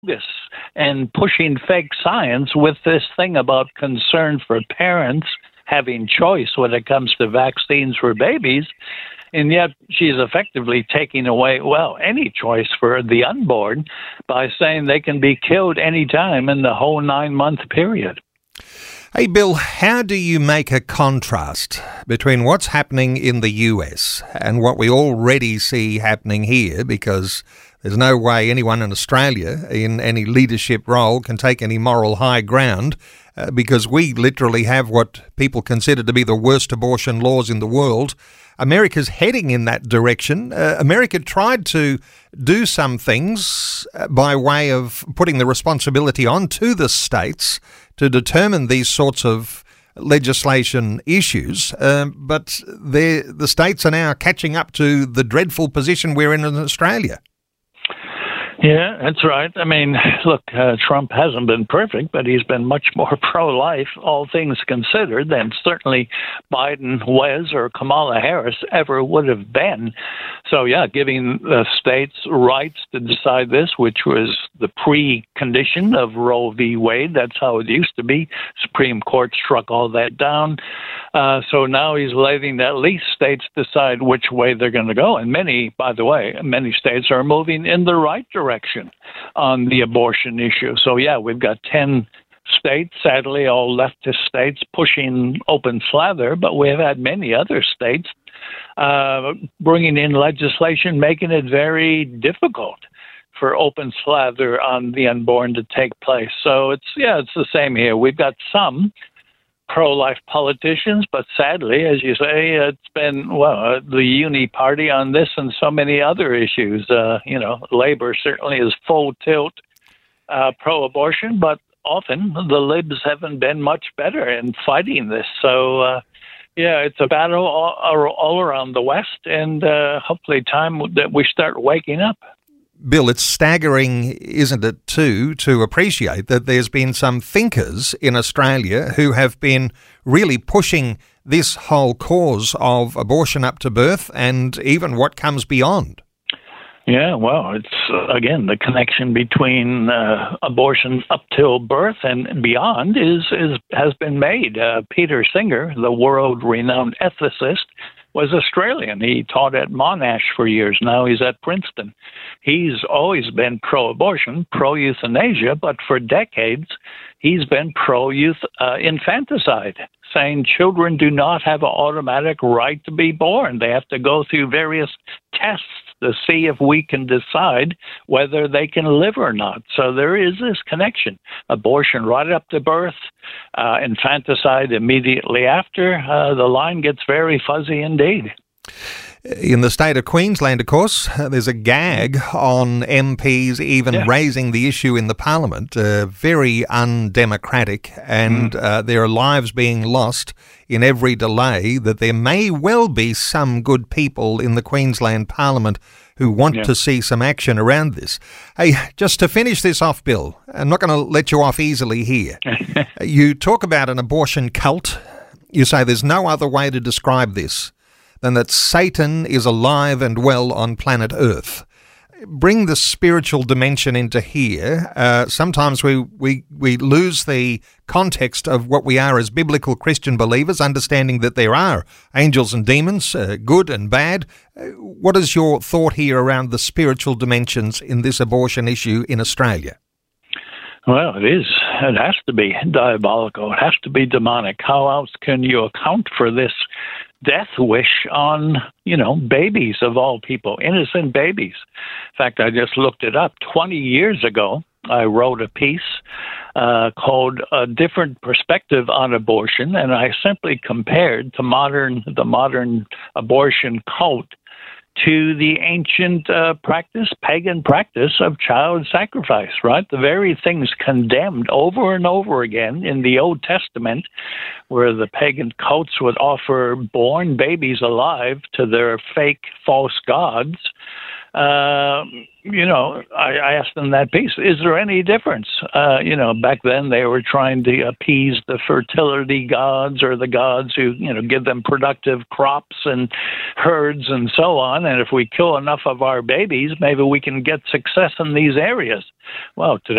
bogus and pushing fake science with this thing about concern for parents having choice when it comes to vaccines for babies. And yet she's effectively taking away, well, any choice for the unborn by saying they can be killed any time in the whole 9-month period. Hey, Bill, how do you make a contrast between what's happening in the US and what we already see happening here? Because there's no way anyone in Australia in any leadership role can take any moral high ground because we literally have what people consider to be the worst abortion laws in the world. America's heading in that direction. America tried to do some things by way of putting the responsibility onto the states to determine these sorts of legislation issues, but the states are now catching up to the dreadful position we're in Australia. Yeah, that's right. I mean, look, Trump hasn't been perfect, but he's been much more pro-life, all things considered, than certainly Biden, Wes, or Kamala Harris ever would have been. So, yeah, giving the states rights to decide this, which was the precondition of Roe v. Wade. That's how it used to be. Supreme Court struck all that down. So now he's letting at least states decide which way they're going to go. And many, by the way, many states are moving in the right direction on the abortion issue. So, yeah, we've got 10 states, sadly, all leftist states, pushing open slather, but we have had many other states bringing in legislation, making it very difficult for open slather on the unborn to take place. So it's the same here. We've got some pro-life politicians, but sadly, as you say, it's been, the uni party on this and so many other issues. Labor certainly is full tilt pro-abortion, but often the libs haven't been much better in fighting this. So, it's a battle all around the West, and hopefully time that we start waking up. Bill, it's staggering, isn't it, too, to appreciate that there's been some thinkers in Australia who have been really pushing this whole cause of abortion up to birth and even what comes beyond. Yeah, well, it's, again, the connection between abortion up till birth and beyond has been made. Peter Singer, the world-renowned ethicist, was Australian. He taught at Monash for years. Now he's at Princeton. He's always been pro-abortion, pro-euthanasia, but for decades he's been pro-youth infanticide, saying children do not have an automatic right to be born. They have to go through various tests to see if we can decide whether they can live or not. So there is this connection. Abortion right up to birth, infanticide immediately after. The line gets very fuzzy indeed. In the state of Queensland, of course, there's a gag on MPs even raising the issue in the Parliament. Very undemocratic, and there are lives being lost in every delay, that there may well be some good people in the Queensland Parliament who want to see some action around this. Hey, just to finish this off, Bill, I'm not going to let you off easily here. You talk about an abortion cult. You say there's no other way to describe this than that Satan is alive and well on planet Earth. Bring the spiritual dimension into here. Sometimes we lose the context of what we are as biblical Christian believers, understanding that there are angels and demons, good and bad. What is your thought here around the spiritual dimensions in this abortion issue in Australia? Well, it is. It has to be diabolical. It has to be demonic. How else can you account for this death wish on, babies of all people, innocent babies? In fact, I just looked it up. 20 years ago, I wrote a piece called A Different Perspective on Abortion, and I simply compared the modern abortion cult to the ancient pagan practice of child sacrifice, right? The very things condemned over and over again in the Old Testament, where the pagan cults would offer born babies alive to their fake false gods. I asked them that piece, is there any difference? Back then they were trying to appease the fertility gods or the gods who, give them productive crops and herds and so on. And if we kill enough of our babies, maybe we can get success in these areas. Well, today